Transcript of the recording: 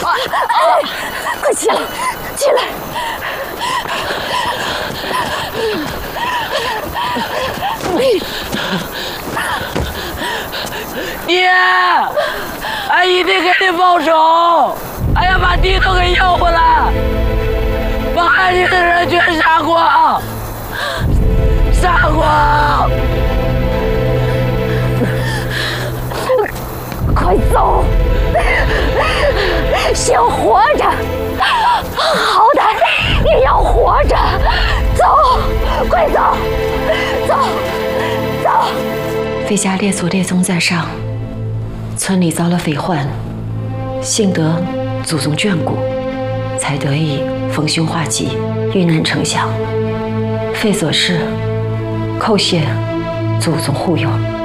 快起来，起来！ 爹，俺一定给你报仇！俺要把地都给要回来，把害你的人全杀光！杀光！ 快走！先活着，好歹也要活着。走，快走，走，走！ 费家列祖列宗在上，村里遭了匪患，幸得祖宗眷顾，才得以逢凶化吉，遇难成祥。费所事，叩谢祖宗护佑。